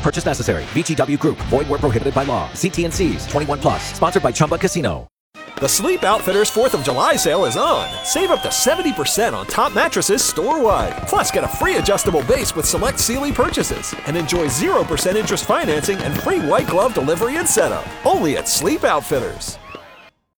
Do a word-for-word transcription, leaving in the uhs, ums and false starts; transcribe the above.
purchase necessary. V G W Group. Void where prohibited by law. See T and C's. twenty-one plus. Sponsored by Chumba Casino. The Sleep Outfitters fourth of July sale is on. Save up to seventy percent on top mattresses store-wide. Plus, get a free adjustable base with select Sealy purchases. And enjoy zero percent interest financing and free white glove delivery and setup. Only at Sleep Outfitters.